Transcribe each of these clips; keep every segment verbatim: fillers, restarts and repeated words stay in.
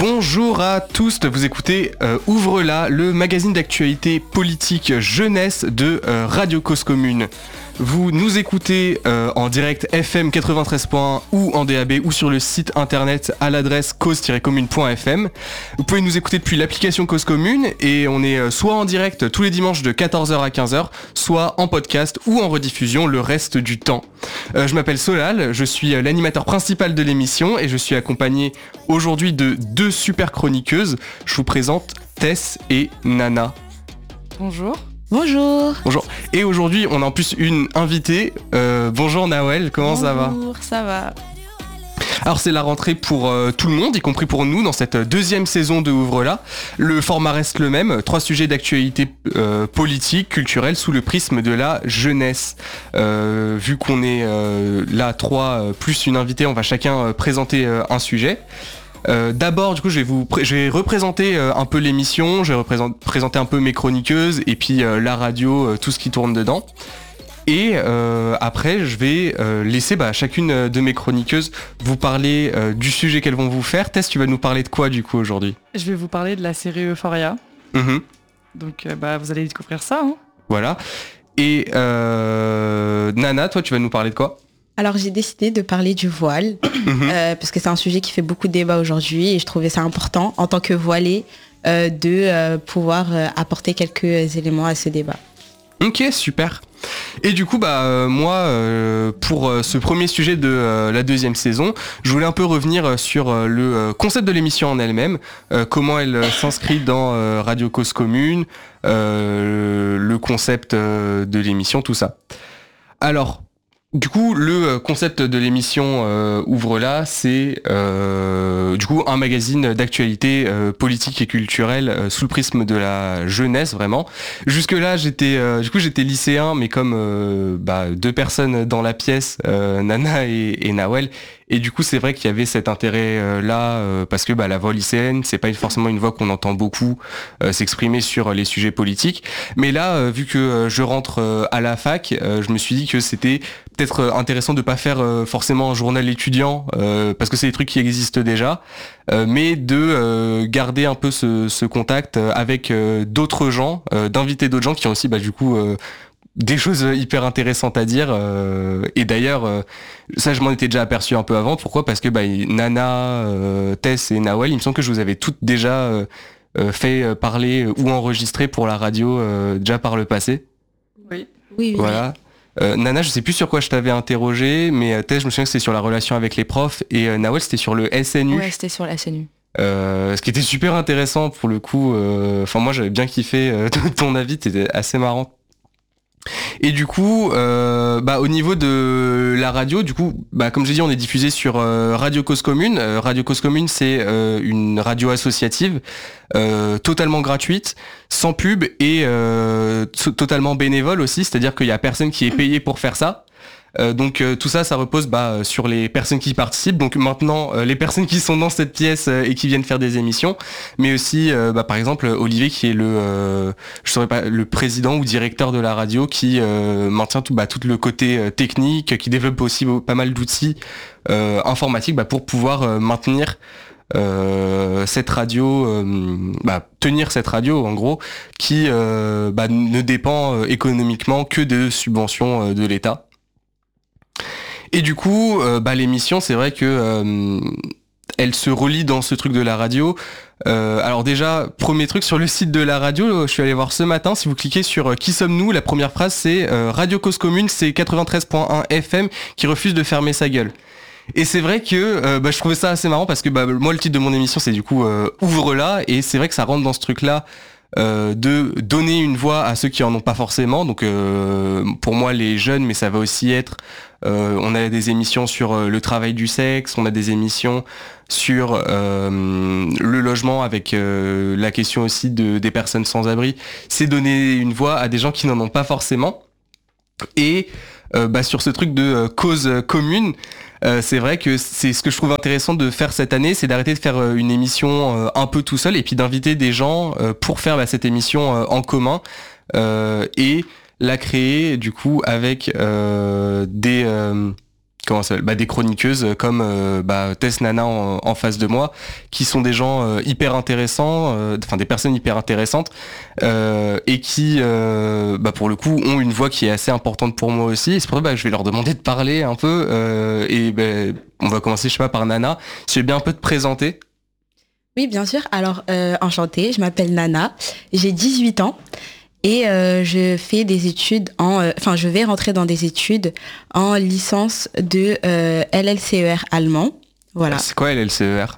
Bonjour à tous, vous écoutez euh, Ouvre-la, le magazine d'actualité politique jeunesse de euh, Radio Cause Commune. Vous nous écoutez euh, en direct F M quatre-vingt-treize point un ou en D A B ou sur le site internet à l'adresse cause tiret commune point f m. Vous pouvez nous écouter depuis l'application Cause Commune et on est euh, soit en direct tous les dimanches de quatorze heures à quinze heures, soit en podcast ou en rediffusion le reste du temps. Euh, je m'appelle Solal, je suis euh, l'animateur principal de l'émission et je suis accompagné aujourd'hui de deux super chroniqueuses. Je vous présente Tess et Nana. Bonjour. Bonjour. Bonjour. Et aujourd'hui, on a en plus une invitée. Euh, bonjour Nawel, comment Bonjour, ça va ? Bonjour, ça va. Alors c'est la rentrée pour euh, tout le monde, y compris pour nous, dans cette deuxième saison de Ouvre-la. Le format reste le même, trois sujets d'actualité euh, politique, culturelle, sous le prisme de la jeunesse. Euh, vu qu'on est euh, là trois euh, plus une invitée, on va chacun euh, présenter euh, un sujet. Euh, d'abord, du coup, je vais vous, pré- je vais représenter euh, un peu l'émission, je vais représenter, présenter un peu mes chroniqueuses et puis euh, la radio, euh, tout ce qui tourne dedans. Et euh, après, je vais euh, laisser bah, chacune de mes chroniqueuses vous parler euh, du sujet qu'elles vont vous faire. Tess, tu vas nous parler de quoi du coup aujourd'hui ? Je vais vous parler de la série Euphoria. Mmh. Donc, euh, bah, vous allez découvrir ça. Hein. Voilà. Et euh, Nana, toi, tu vas nous parler de quoi ? Alors j'ai décidé de parler du voile, Mmh. euh, parce que c'est un sujet qui fait beaucoup de débat aujourd'hui et je trouvais ça important en tant que voilée euh, de euh, pouvoir euh, apporter quelques éléments à ce débat. Ok, super. Et du coup, bah euh, moi, euh, pour euh, ce premier sujet de euh, la deuxième saison, je voulais un peu revenir sur euh, le euh, concept de l'émission en elle-même, euh, comment elle euh, s'inscrit dans euh, Radio Cause Commune, euh, le concept euh, de l'émission, tout ça. Alors, du coup, le concept de l'émission euh, Ouvre-la, c'est euh, du coup un magazine d'actualité euh, politique et culturelle euh, sous le prisme de la jeunesse, vraiment. Jusque-là, j'étais euh, du coup j'étais lycéen, mais comme euh, bah, deux personnes dans la pièce, euh, Nana et, et Nawel. Et du coup, c'est vrai qu'il y avait cet intérêt-là, euh, parce que bah, la voix lycéenne, c'est pas forcément une voix qu'on entend beaucoup euh, s'exprimer sur les sujets politiques. Mais là, euh, vu que euh, je rentre euh, à la fac, euh, je me suis dit que c'était peut-être euh, intéressant de pas faire euh, forcément un journal étudiant, euh, parce que c'est des trucs qui existent déjà, euh, mais de euh, garder un peu ce, ce contact avec euh, d'autres gens, euh, d'inviter d'autres gens qui ont aussi, bah, du coup... Euh, des choses hyper intéressantes à dire euh, et d'ailleurs euh, ça je m'en étais déjà aperçu un peu avant. Pourquoi ? Parce que bah, Nana, euh, Tess et Nawel, il me semble que je vous avais toutes déjà euh, euh, fait parler ou enregistrer pour la radio euh, déjà par le passé. Oui. Oui, oui. Voilà. Euh, Nana, je sais plus sur quoi je t'avais interrogé, mais euh, Tess, je me souviens que c'était sur la relation avec les profs et euh, Nawel, c'était sur le S N U. Ouais, c'était sur la S N U. Euh, ce qui était super intéressant pour le coup. Enfin, euh, moi, j'avais bien kiffé euh, ton avis, c'était assez marrant. Et du coup, euh, bah, au niveau de la radio, du coup, bah, comme j'ai dit, on est diffusé sur euh, Radio Cause Commune. Euh, Radio Cause Commune, c'est euh, une radio associative, euh, totalement gratuite, sans pub et euh, t- totalement bénévole aussi. C'est-à-dire qu'il y a personne qui est payé pour faire ça. Euh, donc euh, tout ça, ça repose bah, sur les personnes qui participent. Donc maintenant, euh, les personnes qui sont dans cette pièce euh, et qui viennent faire des émissions, mais aussi, euh, bah, par exemple, Olivier qui est le, euh, je saurais pas, le président ou directeur de la radio, qui euh, maintient tout, bah, tout le côté euh, technique, qui développe aussi pas mal d'outils euh, informatiques bah, pour pouvoir euh, maintenir euh, cette radio, euh, bah, tenir cette radio en gros, qui euh, bah, ne dépend euh, économiquement que de subventions euh, de l'État. Et du coup, euh, bah, l'émission, c'est vrai que euh, elle se relie dans ce truc de la radio. Euh, alors déjà, premier truc sur le site de la radio, je suis allé voir ce matin. Si vous cliquez sur euh, Qui sommes-nous, la première phrase c'est euh, Radio Cause Commune, c'est quatre-vingt-treize point un F M qui refuse de fermer sa gueule. Et c'est vrai que euh, bah, je trouvais ça assez marrant parce que bah, moi le titre de mon émission c'est du coup euh, Ouvre-la, et c'est vrai que ça rentre dans ce truc-là. Euh, de donner une voix à ceux qui en ont pas forcément, donc euh, pour moi les jeunes, mais ça va aussi être euh, on a des émissions sur euh, le travail du sexe, on a des émissions sur euh, le logement avec euh, la question aussi de, des personnes sans abri. C'est donner une voix à des gens qui n'en ont pas forcément. Et euh, bah, sur ce truc de euh, cause commune, Euh, c'est vrai que c'est ce que je trouve intéressant de faire cette année, c'est d'arrêter de faire euh, une émission euh, un peu tout seul et puis d'inviter des gens euh, pour faire bah, cette émission euh, en commun euh, et la créer du coup avec euh, des, euh, comment ça s'appelle, bah, des chroniqueuses comme euh, bah, Tess, Nana en, en face de moi, qui sont des gens euh, hyper intéressants, enfin euh, des personnes hyper intéressantes euh, et qui, euh, bah, pour le coup, ont une voix qui est assez importante pour moi aussi. Et c'est pour ça que bah, je vais leur demander de parler un peu. Euh, et bah, on va commencer, je sais pas, par Nana. Si tu veux bien un peu te présenter. Oui, bien sûr. Alors, euh, enchantée, je m'appelle Nana, j'ai dix-huit ans. Et euh, je fais des études en... Enfin, euh, je vais rentrer dans des études en licence de euh, L L C E R allemand. Voilà. C'est quoi L L C E R ?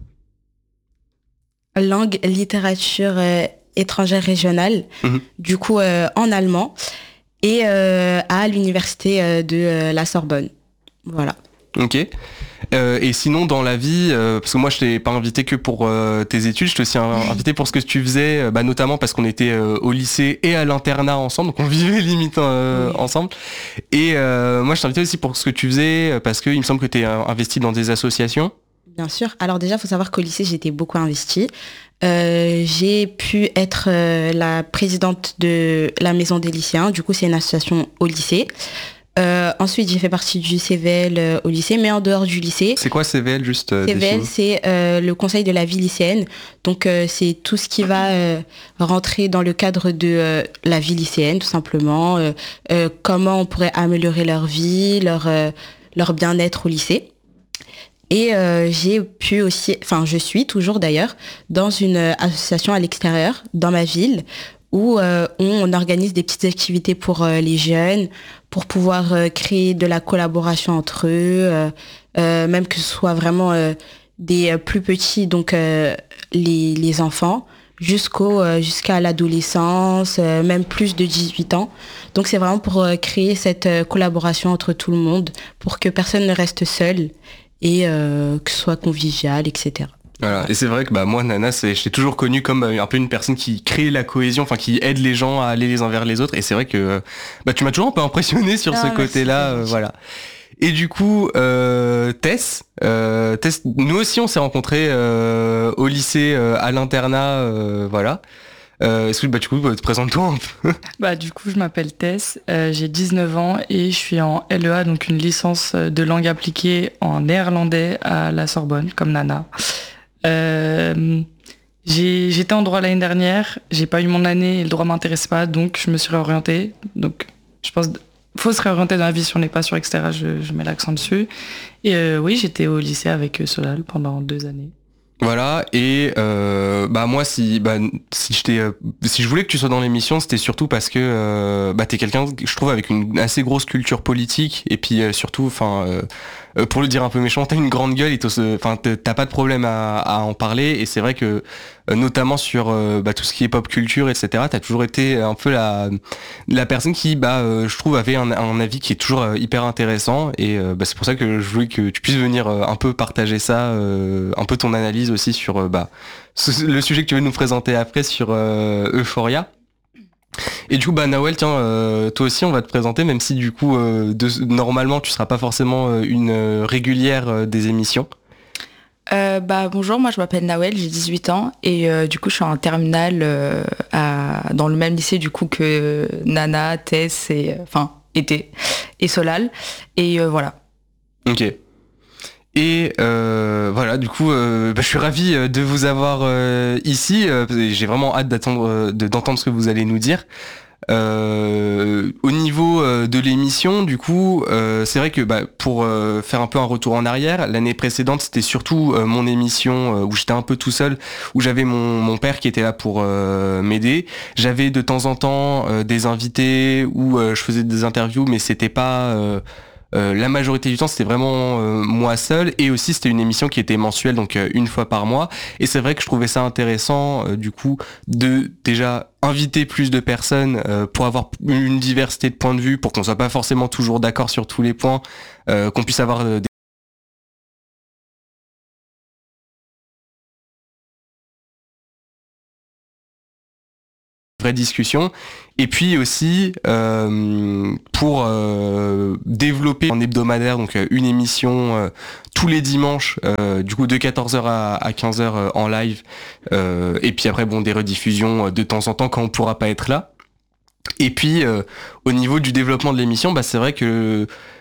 Langue, littérature euh, étrangère régionale. Mmh. Du coup, euh, en allemand. Et euh, à l'université euh, de euh, la Sorbonne. Voilà. Ok. Euh, et sinon dans la vie, euh, parce que moi je t'ai pas invité que pour euh, tes études, je t'ai aussi invité pour ce que tu faisais, euh, bah, notamment parce qu'on était euh, au lycée et à l'internat ensemble, donc on vivait limite euh, oui. ensemble. Et euh, moi je t'ai invité aussi pour ce que tu faisais, parce qu'il me semble que tu es investi dans des associations. Bien sûr. Alors déjà, il faut savoir qu'au lycée, j'étais beaucoup investie. Euh, j'ai pu être euh, la présidente de la Maison des lycéens. Du coup, c'est une association au lycée. Euh, ensuite, j'ai fait partie du C V L euh, au lycée, mais en dehors du lycée. C'est quoi C V L juste euh, C V L, c'est euh, le conseil de la vie lycéenne. Donc, euh, c'est tout ce qui va euh, rentrer dans le cadre de euh, la vie lycéenne, tout simplement. Euh, euh, comment on pourrait améliorer leur vie, leur, euh, leur bien-être au lycée. Et euh, j'ai pu aussi, enfin, je suis toujours d'ailleurs dans une association à l'extérieur, dans ma ville, où euh, on organise des petites activités pour euh, les jeunes, pour pouvoir euh, créer de la collaboration entre eux, euh, euh, même que ce soit vraiment euh, des euh, plus petits, donc euh, les, les enfants, jusqu'au, euh, jusqu'à l'adolescence, euh, même plus de dix-huit ans. Donc c'est vraiment pour euh, créer cette euh, collaboration entre tout le monde, pour que personne ne reste seul et euh, que ce soit convivial, et cetera. Voilà. Et c'est vrai que bah moi Nana, c'est, je t'ai toujours connu comme un peu une personne qui crée la cohésion, enfin qui aide les gens à aller les uns vers les autres. Et c'est vrai que bah tu m'as toujours un peu impressionné sur ah, ce côté-là, euh, voilà. Et du coup, euh, Tess, euh, Tess, nous aussi on s'est rencontrés euh, au lycée, euh, à l'internat, euh, voilà. Euh, est-ce que bah, du coup, bah, te présente-toi un peu. Bah du coup, je m'appelle Tess, euh, j'ai dix-neuf ans et je suis en L E A, donc une licence de langue appliquée en néerlandais à la Sorbonne, comme Nana. Euh, j'ai, j'étais en droit l'année dernière, j'ai pas eu mon année et le droit m'intéresse pas, donc je me suis réorientée. Donc je pense faut se réorienter dans la vie si on n'est pas sûr, et cetera. Je, je mets l'accent dessus. Et euh, oui, j'étais au lycée avec Solal pendant deux années. Voilà, et euh, bah moi si bah si je t'ai euh, si je voulais que tu sois dans l'émission, c'était surtout parce que euh, bah t'es quelqu'un que je trouve avec une assez grosse culture politique et puis euh, surtout enfin euh, pour le dire un peu méchant, t'as une grande gueule et enfin t'as pas de problème à, à en parler et c'est vrai que euh, notamment sur euh, bah, tout ce qui est pop culture et cetera. T'as toujours été un peu la la personne qui bah euh, je trouve avait un, un avis qui est toujours euh, hyper intéressant et euh, bah c'est pour ça que je voulais que tu puisses venir euh, un peu partager ça, euh, un peu ton analyse aussi sur euh, bah ce, le sujet que tu veux nous présenter après sur euh, Euphoria. Et du coup bah Nawel tiens euh, toi aussi on va te présenter même si du coup euh, de, normalement tu seras pas forcément euh, une euh, régulière euh, des émissions. Euh, bah bonjour, moi je m'appelle Nawel, j'ai dix-huit ans et euh, du coup je suis en terminale euh, à, dans le même lycée du coup que Nana, Tess et enfin était et Solal et euh, voilà. Ok. Et euh, voilà, du coup, euh, bah, je suis ravi de vous avoir euh, ici. Euh, j'ai vraiment hâte d'attendre, de, d'entendre ce que vous allez nous dire. Euh, au niveau euh, de l'émission, du coup, euh, c'est vrai que bah, pour euh, faire un peu un retour en arrière, l'année précédente, c'était surtout euh, mon émission euh, où j'étais un peu tout seul, où j'avais mon, mon père qui était là pour euh, m'aider. J'avais de temps en temps euh, des invités où euh, je faisais des interviews, mais c'était pas... Euh, Euh, la majorité du temps c'était vraiment euh, moi seul et aussi c'était une émission qui était mensuelle donc euh, une fois par mois et c'est vrai que je trouvais ça intéressant euh, du coup de déjà inviter plus de personnes euh, pour avoir une diversité de points de vue pour qu'on soit pas forcément toujours d'accord sur tous les points, euh, qu'on puisse avoir euh, des vraie discussion et puis aussi euh, pour euh, développer en hebdomadaire donc euh, une émission euh, tous les dimanches euh, du coup de quatorze heures à, à quinze heures euh, en live euh, et puis après bon des rediffusions euh, de temps en temps quand on pourra pas être là et puis euh, au niveau du développement de l'émission bah c'est vrai que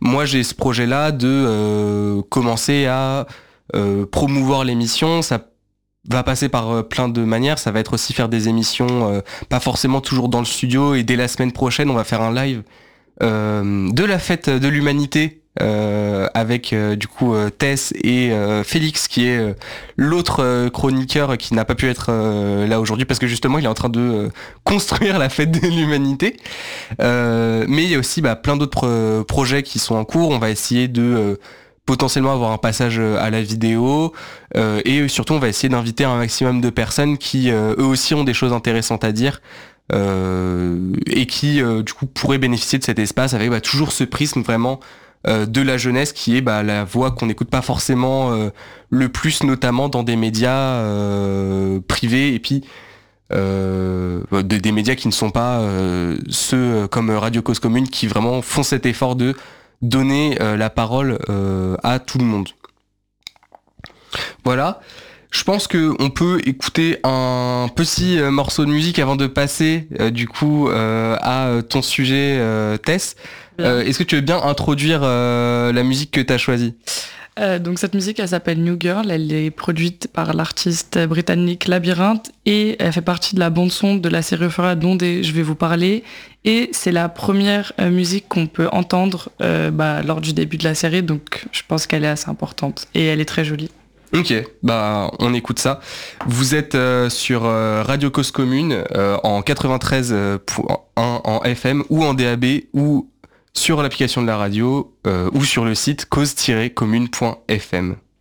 moi j'ai ce projet-là de euh, commencer à euh, promouvoir l'émission. Ça va passer par euh, plein de manières. Ça va être aussi faire des émissions, euh, pas forcément toujours dans le studio. Et dès la semaine prochaine, on va faire un live euh, de la fête de l'humanité. Euh, avec euh, du coup euh, Tess et euh, Félix qui est euh, l'autre euh, chroniqueur qui n'a pas pu être euh, là aujourd'hui parce que justement il est en train de euh, construire la fête de l'humanité, euh, mais il y a aussi bah, plein d'autres pro- projets qui sont en cours. On va essayer de euh, potentiellement avoir un passage à la vidéo euh, et surtout on va essayer d'inviter un maximum de personnes qui euh, eux aussi ont des choses intéressantes à dire. Euh, et qui euh, du coup pourraient bénéficier de cet espace avec bah, toujours ce prisme vraiment Euh, de la jeunesse qui est bah, la voix qu'on n'écoute pas forcément euh, le plus, notamment dans des médias euh, privés et puis euh, de, des médias qui ne sont pas euh, ceux comme Radio Cause Commune qui vraiment font cet effort de donner euh, la parole euh, à tout le monde. Voilà. Je pense qu'on peut écouter un petit euh, morceau de musique avant de passer euh, du coup euh, à ton sujet, euh, Tess. Euh, est-ce que tu veux bien introduire euh, la musique que tu as choisie ? euh, Donc cette musique, elle s'appelle New Girl. Elle est produite par l'artiste britannique Labyrinthe et elle fait partie de la bande-son de la série Euphoria dont je vais vous parler. Et c'est la première euh, musique qu'on peut entendre euh, bah, lors du début de la série, donc je pense qu'elle est assez importante et elle est très jolie. Ok, bah on écoute ça. Vous êtes euh, sur euh, Radio Cause Commune euh, en quatre-vingt-treize point un en F M ou en D A B ou sur l'application de la radio euh, ou sur le site cause tiret commune point f m.